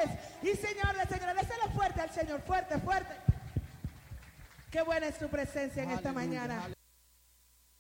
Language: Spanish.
señores y señores, déselo fuerte al Señor, fuerte, fuerte. Qué buena es tu presencia en esta mañana.